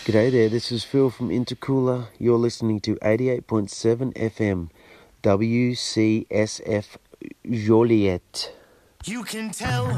G'day there, this is Phil from Intercooler. You're listening to 88.7 FM, WCSF Joliet. You can tell